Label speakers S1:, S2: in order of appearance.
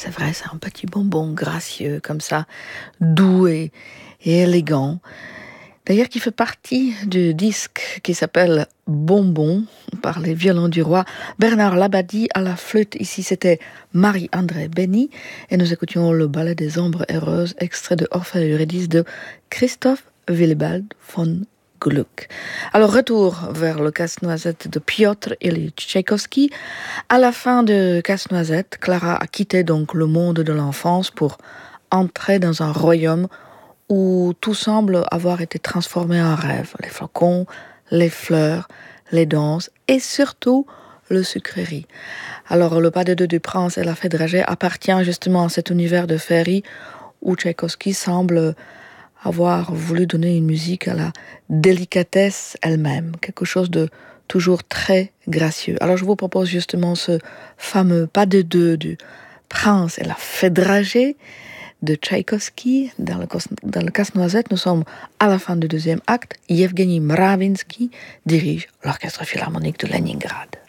S1: c'est vrai, c'est un petit bonbon gracieux comme ça, doux et élégant. D'ailleurs, qui fait partie du disque qui s'appelle Bonbon par les violons du roi. Bernard Labadie à la flûte. Ici, c'était Marie-André Benny. Et nous écoutions le ballet des ombres heureuses, extrait de Orphée et Eurydice de Christoph Willibald von Gluck. Alors, retour vers le Casse-Noisette de Piotr Ilyich Tchaïkovski. À la fin de Casse-Noisette, Clara a quitté donc le monde de l'enfance pour entrer dans un royaume où tout semble avoir été transformé en rêve. Les flocons, les fleurs, les danses et surtout le sucrerie. Alors le pas de deux du prince et la fée dragée appartient justement à cet univers de féerie où Tchaïkovski semble avoir voulu donner une musique à la délicatesse elle-même, quelque chose de toujours très gracieux. Alors je vous propose justement ce fameux pas de deux du prince et la fée dragée de Tchaïkovski dans le Casse-Noisette. Nous sommes à la fin du deuxième acte. Yevgeny Mravinsky dirige l'orchestre philharmonique de Leningrad.